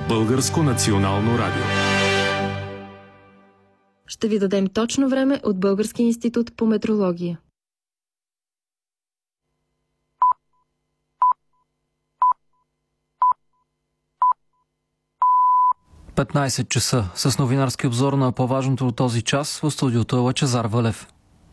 Българско национално радио. Ще ви дадем точно време от Българския институт по метрология. – 15 часа. С новинарски обзор на по-важното от този час в студиото е Лъчезар Вълев.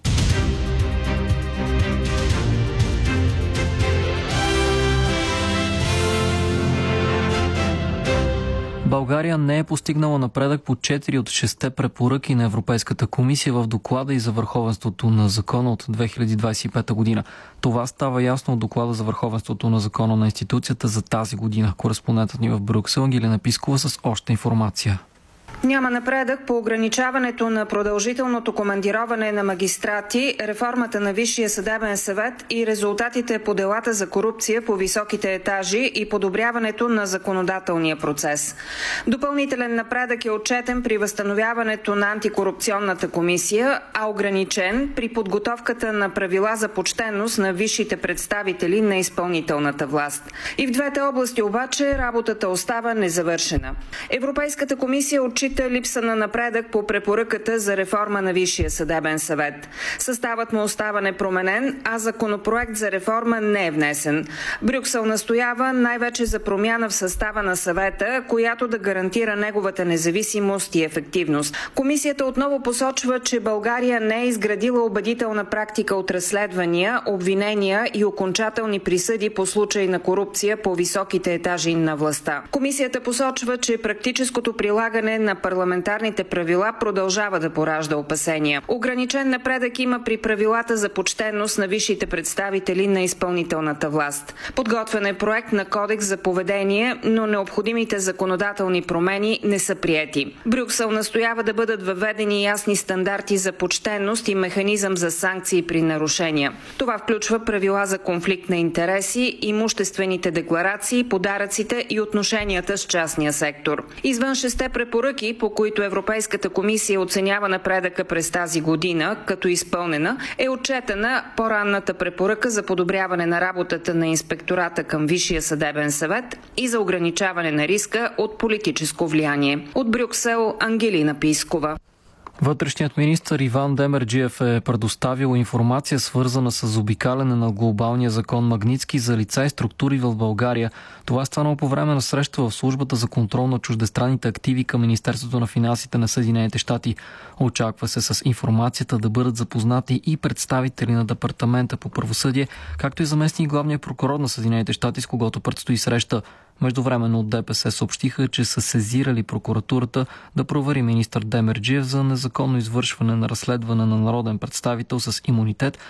България не е постигнала напредък по 4 от 6 препоръки на Европейската комисия в доклада и за върховенството на закона от 2025 година. Това става ясно от доклада за върховенството на закона на институцията за тази година. Кореспондентът ни в Брюксел Ангелина Пискова с още информация. Няма напредък по ограничаването на продължителното командироване на магистрати, реформата на Висшия съдебен съвет и резултатите по делата за корупция по високите етажи и подобряването на законодателния процес. Допълнителен напредък е отчетен при възстановяването на антикорупционната комисия, а ограничен при подготовката на правила за почтенност на висшите представители на изпълнителната власт. И в двете области обаче работата остава незавършена. Европейската комисия отчита липса на напредък по препоръката за реформа на Висшия съдебен съвет. Съставът му остава непроменен, а законопроект за реформа не е внесен. Брюксел настоява най-вече за промяна в състава на съвета, която да гарантира неговата независимост и ефективност. Комисията отново посочва, че България не е изградила убедителна практика от разследвания, обвинения и окончателни присъди по случаи на корупция по високите етажи на властта. Комисията посочва, че практическото прилагане на парламентарните правила продължава да поражда опасения. Ограничен напредък има при правилата за почтенност на висшите представители на изпълнителната власт. Подготвен е проект на кодекс за поведение, но необходимите законодателни промени не са приети. Брюксел настоява да бъдат въведени ясни стандарти за почтенност и механизъм за санкции при нарушения. Това включва правила за конфликт на интереси, имуществените декларации, подаръците и отношенията с частния сектор. Извън 6 препоръки, по които Европейската комисия оценява напредъка през тази година като изпълнена, е отчетена по-ранната препоръка за подобряване на работата на инспектората към Висшия съдебен съвет и за ограничаване на риска от политическо влияние. От Брюксел Ангелина Пискова. Вътрешният министър Иван Демерджиев е предоставил информация, свързана с заобикаляне на глобалния закон Магнитски за лица и структури в България. Това станало по време на среща в службата за контрол на чуждестранните активи към Министерството на финансите на Съединените щати. Очаква се с информацията да бъдат запознати и представители на Департамента по правосъдие, както и заместник главния прокурор на Съединените щати, с когото предстои среща. Междувременно от ДПС съобщиха, че са сезирали прокуратурата да провери министър Демерджиев за незаконно извършване на разследване на народен представител с имунитет